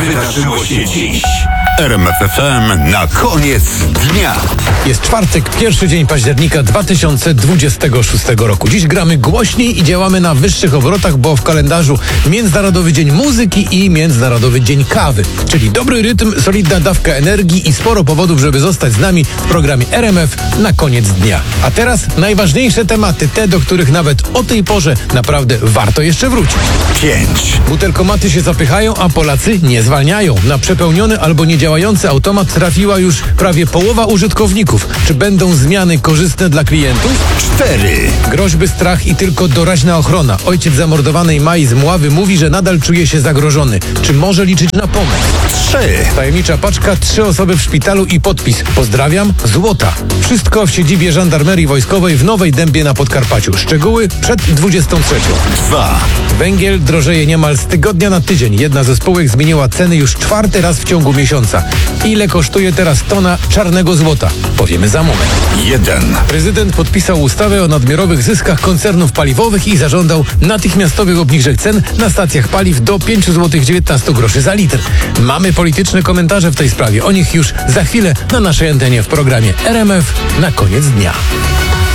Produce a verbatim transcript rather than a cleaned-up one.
wydarzyło się dziś? R M F F M na koniec dnia. Jest czwartek, pierwszy dzień października dwa tysiące dwudziestego szóstego roku. Dziś gramy głośniej i działamy na wyższych obrotach, bo w kalendarzu Międzynarodowy Dzień Muzyki i Międzynarodowy Dzień Kawy. Czyli dobry rytm, solidna dawka energii i sporo powodów, żeby zostać z nami w programie R M F na koniec dnia. A teraz najważniejsze tematy, te, do których nawet o tej porze naprawdę warto jeszcze wrócić. Pięć. Butelkomaty się zapychają, a Polacy nie zwalniają. Na przepełniony albo niedziałający automat trafiła już prawie połowa użytkowników. Czy będą zmiany korzystne dla klientów? Cztery. Groźby, strach i tylko doraźna ochrona. Ojciec zamordowanej Mai z Mławy mówi, że nadal czuje się zagrożony. Czy może liczyć na pomoc? Trzy. Tajemnicza paczka, trzy osoby w szpitalu i podpis. Pozdrawiam, Złota. Wszystko w siedzibie Żandarmerii Wojskowej w Nowej Dębie na Podkarpaciu. Szczegóły przed dwudziestą trzecią. Dwa. Węgiel drożeje niemal z tygodnia na tydzień. Jedna ze spółek zmieniła ceny już czwarty raz w ciągu miesiąca. Ile kosztuje teraz tona czarnego złota? Powiemy za moment. Jeden. Prezydent podpisał ustawę o nadmiarowych zyskach koncernów paliwowych i zażądał natychmiastowych obniżek cen na stacjach paliw do pięć złotych dziewiętnaście groszy za litr. Mamy polityczne komentarze w tej sprawie. O nich już za chwilę na naszej antenie w programie R M F na koniec dnia.